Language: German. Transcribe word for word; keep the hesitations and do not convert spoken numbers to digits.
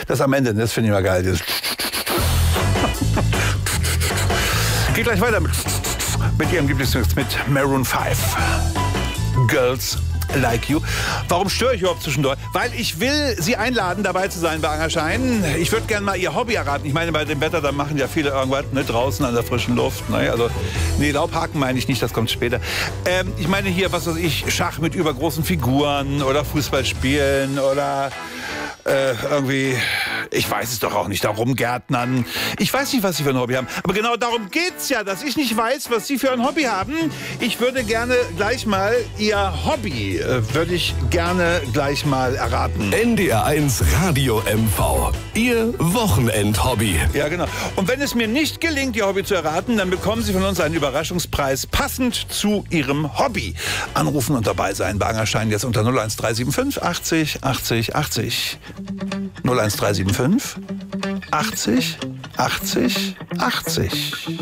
Das am Ende, das finde ich mal geil. Das geht gleich weiter mit, mit ihrem Lieblingsmix mit Maroon fünf. Girls Like You. Warum störe ich überhaupt zwischendurch? Weil ich will Sie einladen, dabei zu sein bei Angerschein. Ich würde gerne mal Ihr Hobby erraten. Ich meine, bei dem Wetter, da machen ja viele irgendwas, ne, draußen an der frischen Luft. Ne? Also, nee, Laubhaken meine ich nicht, das kommt später. Ähm, ich meine hier, was weiß ich, Schach mit übergroßen Figuren oder Fußball spielen oder äh, irgendwie, ich weiß es doch auch nicht, da rumgärtnern. Ich weiß nicht, was Sie für ein Hobby haben. Aber genau darum geht's ja, dass ich nicht weiß, was Sie für ein Hobby haben. Ich würde gerne gleich mal Ihr Hobby, äh, würde ich gerne gleich mal erraten. N D R eins Radio M V. Ihr Wochenendhobby. Ja, genau. Und wenn es mir nicht gelingt, Ihr Hobby zu erraten, dann bekommen Sie von uns einen Überraschungspreis passend zu Ihrem Hobby. Anrufen und dabei sein bei Angerschein jetzt unter null eins drei sieben fünf achtzig achtzig achtzig. null eins drei sieben fünf achtzig achtzig achtzig.